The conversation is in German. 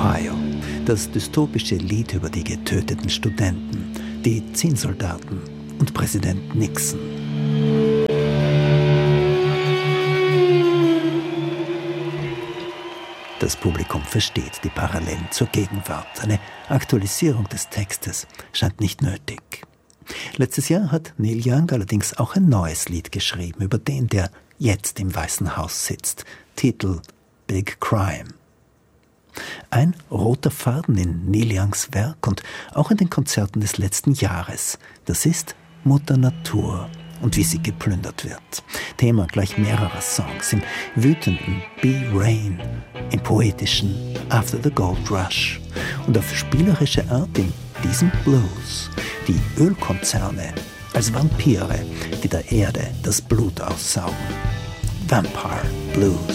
Ohio. Das dystopische Lied über die getöteten Studenten, die Zinnsoldaten und Präsident Nixon. Das Publikum versteht die Parallelen zur Gegenwart. Eine Aktualisierung des Textes scheint nicht nötig. Letztes Jahr hat Neil Young allerdings auch ein neues Lied geschrieben über den, der jetzt im Weißen Haus sitzt. Titel Big Crime. Ein roter Faden in Neil Youngs Werk und auch in den Konzerten des letzten Jahres. Das ist Mutter Natur und wie sie geplündert wird. Thema gleich mehrerer Songs, im wütenden Be Rain, im poetischen After the Gold Rush und auf spielerische Art in diesem Blues. Die Ölkonzerne als Vampire, die der Erde das Blut aussaugen. Vampire Blues.